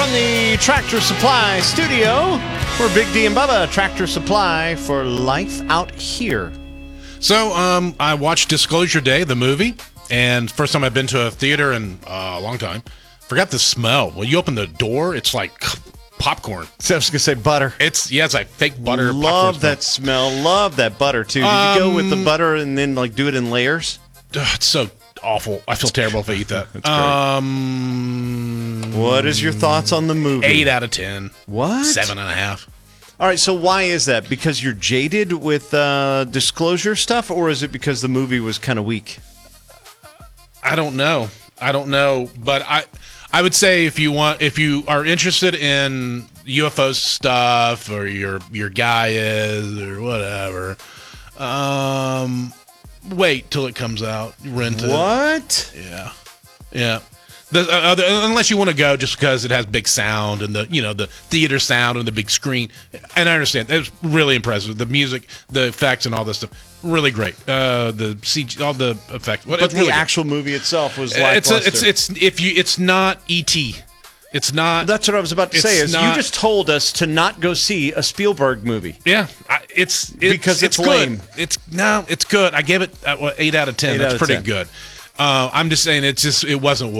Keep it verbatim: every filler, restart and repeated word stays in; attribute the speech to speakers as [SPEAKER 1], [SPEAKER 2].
[SPEAKER 1] from the Tractor Supply studio. We're Big D and Bubba, Tractor Supply for life out here.
[SPEAKER 2] So, um, I watched Disclosure Day, the movie, and first time I've been to a theater in uh, a long time. Forgot the smell. When you open the door, it's like popcorn.
[SPEAKER 1] So I was going to say butter.
[SPEAKER 2] It's, yeah, it's like fake butter.
[SPEAKER 1] Love that smell. Love that butter, too. Did
[SPEAKER 2] Um,
[SPEAKER 1] you go with the butter and then like do it in layers?
[SPEAKER 2] Ugh, it's so awful. I feel terrible if I eat that.
[SPEAKER 1] That's great.
[SPEAKER 2] Um,
[SPEAKER 1] What is your thoughts on the movie?
[SPEAKER 2] Eight out of ten.
[SPEAKER 1] What?
[SPEAKER 2] Seven and a half.
[SPEAKER 1] All right, so why is that? Because you're jaded with uh, disclosure stuff, or is it because the movie was kind of weak?
[SPEAKER 2] I don't know. I don't know, but I I would say if you want if you are interested in U F O stuff or your your guy is or whatever, um wait till it comes out. Rent it.
[SPEAKER 1] What?
[SPEAKER 2] Yeah. Yeah. The, uh, other, unless you want to go just because it has big sound and the you know the theater sound and the big screen, and I understand it's really impressive. The music, the effects, and all this stuff, really great. Uh, the C G, all the effects,
[SPEAKER 1] But
[SPEAKER 2] it's
[SPEAKER 1] the
[SPEAKER 2] really
[SPEAKER 1] actual movie itself was
[SPEAKER 2] good.
[SPEAKER 1] lackluster.
[SPEAKER 2] It's a, it's it's if you it's not E T. It's not.
[SPEAKER 1] That's what I was about to
[SPEAKER 2] it's
[SPEAKER 1] say. Is
[SPEAKER 2] not-
[SPEAKER 1] you just told us to not go see a Spielberg movie.
[SPEAKER 2] Yeah, I, it's, it's
[SPEAKER 1] Because it's
[SPEAKER 2] good.
[SPEAKER 1] lame.
[SPEAKER 2] It's no, it's good. I gave it uh, what, eight out of ten.
[SPEAKER 1] Eight
[SPEAKER 2] That's
[SPEAKER 1] out of
[SPEAKER 2] pretty
[SPEAKER 1] ten.
[SPEAKER 2] good. Uh, I'm just saying, it's just it wasn't.